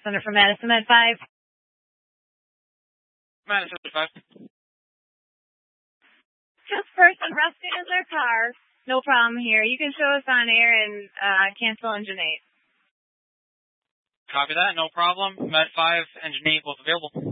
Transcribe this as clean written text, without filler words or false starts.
Center for Madison Med 5. Madison Med 5. Just person resting in their car. No problem here. You can show us on air and cancel engine 8. Copy that, no problem. Med 5, engine 8 both available.